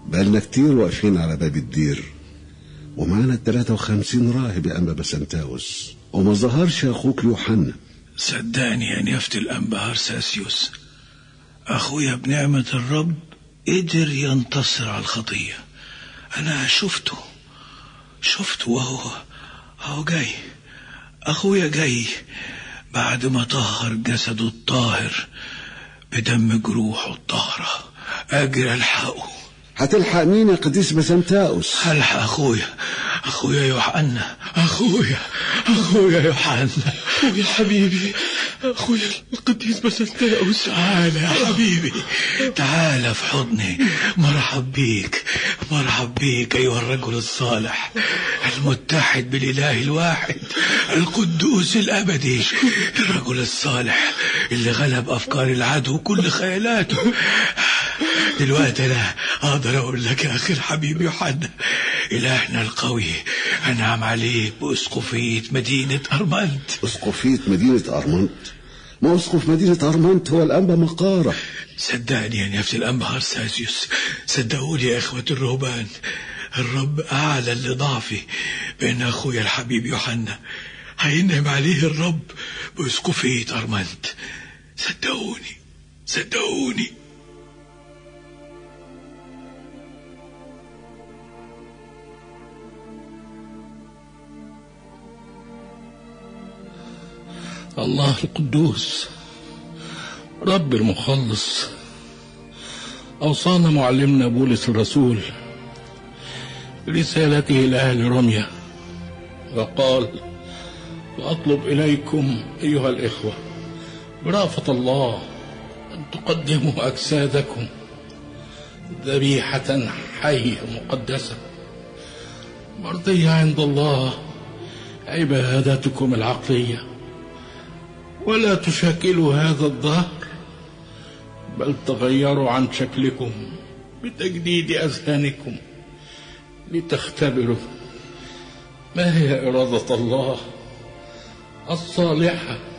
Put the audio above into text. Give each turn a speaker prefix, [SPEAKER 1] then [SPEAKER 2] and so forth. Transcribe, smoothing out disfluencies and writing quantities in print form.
[SPEAKER 1] بقالنا كتير واقفين على باب الدير، ومعنا 53 راهب يا أنبا بسنتاوس، وما ظهرش أخوك يوحنا.
[SPEAKER 2] صدقني يا نيافة الأنبا أرساسيوس، أخويا بنعمة الرب قدر ينتصر على الخطية. أنا شفته وهو جاي. أخويا جاي بعد ما طهر جسده الطاهر بدم جروحه الطاهرة. أجري ألحقه.
[SPEAKER 1] هتلحق مين يا قديس بسنتاوس؟
[SPEAKER 2] هلحق أخويا يوحنا. أخويا يوحنا.
[SPEAKER 3] أخويا حبيبي، أخويا القديس بسنتاوس.
[SPEAKER 2] تعال يا حبيبي، تعال في حضني. مرحب بيك أيها الرجل الصالح المتحد بالإله الواحد القدوس الأبدي، الرجل الصالح اللي غلب أفكار العدو كل خيالاته. دلوقتي أنا أقدر أقول لك يا أخي الحبيب يوحنا، إلهنا القوي أنعم عليك بأسقفية مدينة أرمنت.
[SPEAKER 1] أسقفية مدينة أرمنت؟ ما أسقف مدينة أرمنت هو الأنبا مقارة.
[SPEAKER 2] صدقني يا نفس الأنبا أرساسيوس، صدقوني يا إخوة الرهبان، الرب أعلى لضعفي بأن أخويا الحبيب يوحنا هينعم عليه الرب بأسقفية أرمنت. صدقوني.
[SPEAKER 3] الله القدوس رب المخلص أوصانا معلمنا بولس الرسول رسالته لأهل روميا وقال: وأطلب إليكم أيها الإخوة برأفة الله أن تقدموا أجسادكم ذبيحة حية مقدسة مرضية عند الله عبادتكم العقلية، ولا تشاكلوا هذا الظهر، بل تغيروا عن شكلكم بتجديد أذهانكم لتختبروا ما هي إرادة الله الصالحة